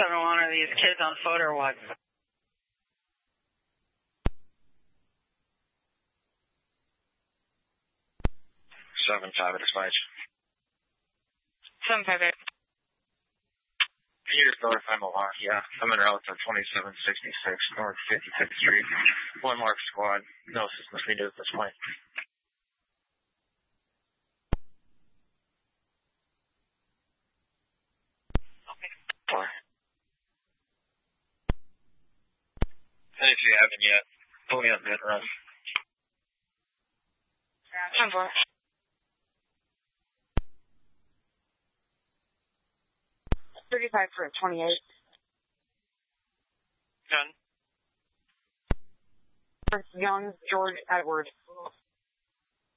7-1, are these kids on foot or what? 7-5 at Dispatch. 758. Can you just notify Milwaukee? Yeah, I'm in route to 2766 North 55th Street. One mark squad. No system needed at this point. Okay. And if you haven't yet, pull me up mid run. 10-4. $35 for 28. 10. Young, George, Edward.